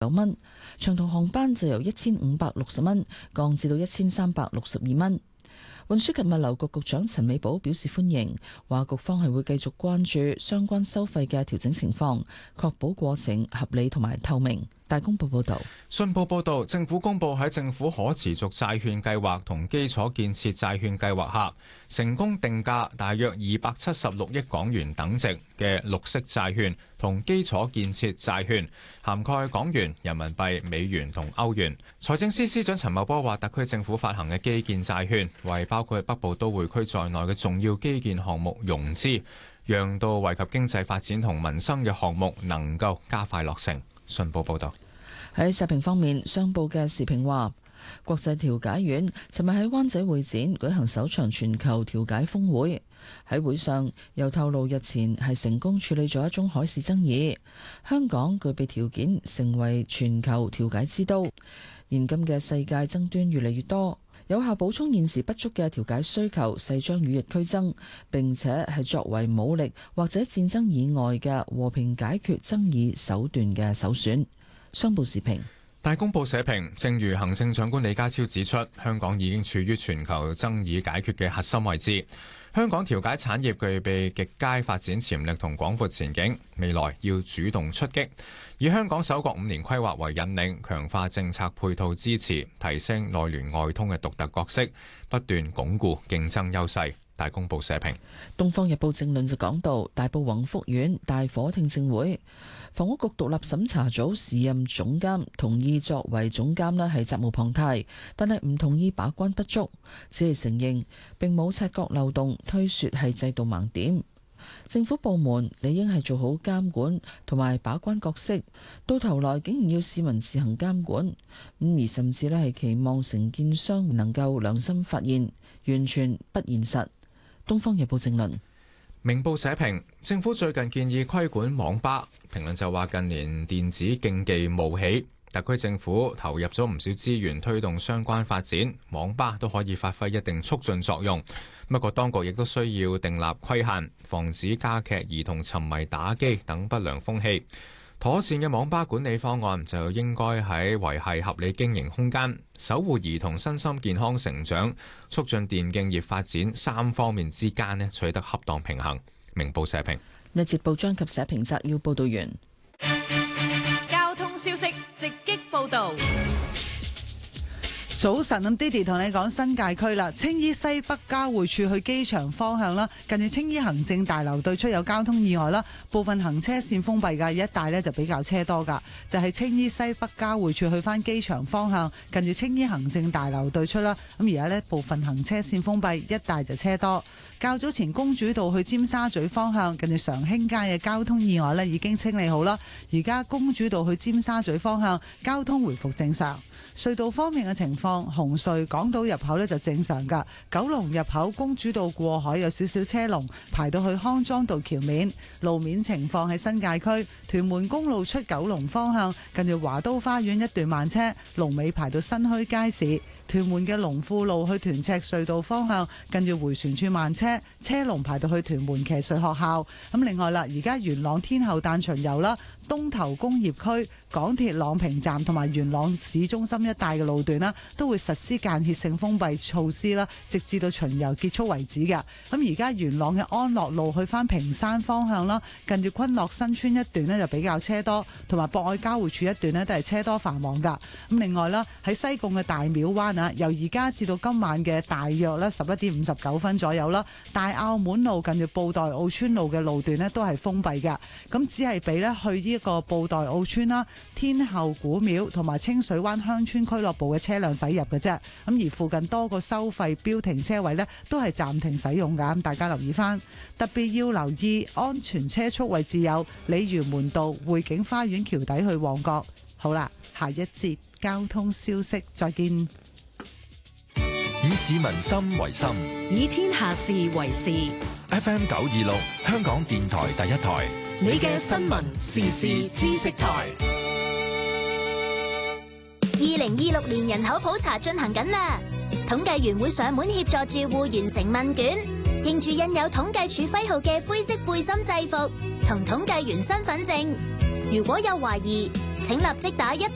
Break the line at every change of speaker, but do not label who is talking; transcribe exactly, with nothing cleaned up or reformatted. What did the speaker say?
九蚊，長途航班就由一千五百六十蚊降至到一千三百六十二蚊。運輸及物流局局長陳美寶表示歡迎，話局方係會繼續關注相關收費嘅調整情況，確保過程合理同埋透明。大公報報道。
信報報道，政府公布喺政府可持續債券計劃同基礎建設債券計劃下，成功定價大約二百七十六億港元等值嘅綠色債券同基礎建設債券，涵蓋港元、人民幣、美元同歐元。財政司司長陳茂波話，特區政府發行嘅基建債券為包括北部都會區在內嘅重要基建項目融資，讓到惠及經濟發展同民生嘅項目能夠加快落成。信報報道。
喺社評方面，商報嘅時評話，國際調解院尋日喺灣仔會展舉行首場全球調解峰會。喺會上又透露，日前係成功處理咗一宗海事爭議，香港具備條件成為全球調解之都。現今嘅世界爭端越嚟越多，有效補充現時不足嘅調解需求，勢將與日俱增，並且係作為武力或者戰爭以外嘅和平解決爭議手段嘅首選。商報時評。
大公報社評，正如行政長官李家超指出，香港已經處於全球爭議解決嘅核心位置。香港調解產業具備極佳發展潛力同廣闊前景，未來要主動出擊，以香港首個五年規劃為引領，強化政策配套支持，提升內聯外通嘅獨特角色，不斷鞏固競爭優勢。大公報社評。
東方日報政論就講到，大埔宏福苑大火聽證會，房屋局獨立審查組時任總監同意作為總監呢係責無旁貸，但係唔同意把關不足，只係承認並冇察覺漏洞，推說係制度盲點。政府部門理應係做好監管同埋把關角色，到頭來竟然要市民自行監管，咁而甚至呢係期望承建商能夠良心發現，完全不現實。東方日報政論。
明報社評，政府最近建議規管網吧，評論就話近年電子競技冒起，特區政府投入咗唔少資源推動相關發展，網吧都可以發揮一定促進作用。不過當局亦都需要訂立規限，防止加劇兒童沉迷打機等不良風氣。妥善嘅網吧管理方案就應該喺維繫合理經營空間、守護兒童身心健康成長、促進電競業發展三方面之間呢取得恰當平衡。明報社評。
一節報章及社評摘要報道完。
交通消息直擊報導。
早晨，咁 Diddy 同你講新界區啦，青衣西北交匯處去機場方向啦，近住青衣行政大樓對出有交通意外啦，部分行車線封閉㗎，一帶呢就比較車多㗎，就係、是、青衣西北交匯處去返機場方向，近住青衣行政大樓對出啦，咁而家呢部分行車線封閉，一帶就車多。較早前公主道去尖沙咀方向，近住常興街嘅交通意外呢已經清理好啦，而家公主道去尖沙咀方向交通回復正常。隧道方面嘅情況，紅隧港島入口呢就正常㗎，九龍入口公主道過海有少少車龍排到去康莊道橋面。路面情況喺新界區屯門公路出九龍方向，近住華都花園一段慢車，龍尾排到新墟街市。屯門嘅龍富路去屯赤隧道方向，近住迴旋處慢車，車龍排到去屯門騎術學校。咁另外啦，而家元朗天后誕巡遊啦，東頭工業區、港鐵朗屏站同埋元朗市中心一帶嘅路段啦，都會實施間歇性封閉措施啦，直至到巡遊結束為止嘅。咁而家元朗嘅安樂路去翻屏山方向啦，近住昆樂新村一段呢就比較車多，同埋博愛交匯處一段呢都係車多繁忙噶。咁另外啦，喺西貢嘅大廟灣啊，由而家至到今晚嘅大約咧十一點五十九分左右啦，大澳門路近住布袋澳村路嘅路段呢都係封閉嘅。咁只係俾呢去呢一個布袋澳村啦、天后古廟同埋清水灣鄉村俱樂部嘅車輛駛入嘅啫。咁而附近多個收費標停車位呢都係暫停使用噶，咁大家留意翻。特別要留意安全車速位置有鯉魚門道、匯景花園橋底去旺角。好啦，下一節交通消息再見。
以市民心為心，
以天下事為事。
F M 九二六香港電台第一台，
你嘅新聞時事知識台。
二零二六年人口普查進行緊啦，統計員會上門協助住戶完成問卷，認住印有統計處徽號嘅灰色背心制服同統計員身份證。如果有懷疑，請立即打一